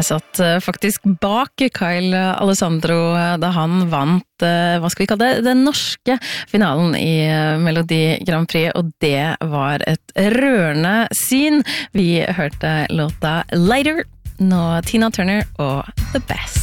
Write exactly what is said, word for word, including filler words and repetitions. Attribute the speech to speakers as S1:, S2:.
S1: Jeg satt faktisk bak Kyle Alessandro da han vant, hva skal vi kalle det, den norske finalen i Melodi Grand Prix, og det var et rørende syn. Vi hørte låta Lighter, nå Tina Turner og The Best.